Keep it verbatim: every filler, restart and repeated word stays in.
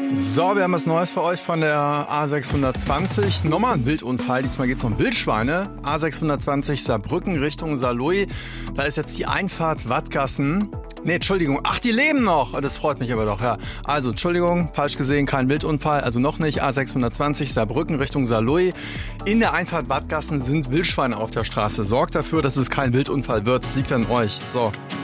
So, wir haben was Neues für euch von der A sechshundertzwanzig. Nochmal ein Wildunfall. Diesmal geht es um Wildschweine. A sechshundertzwanzig Saarbrücken Richtung Saarlouis. Da ist jetzt die Einfahrt Wattgassen. Nee, Entschuldigung. Ach, die leben noch. Das freut mich aber doch, ja. Also, Entschuldigung, falsch gesehen, kein Wildunfall. Also noch nicht. A sechshundertzwanzig Saarbrücken Richtung Saarlouis. In der Einfahrt Wattgassen sind Wildschweine auf der Straße. Sorgt dafür, dass es kein Wildunfall wird. Das liegt an euch. So.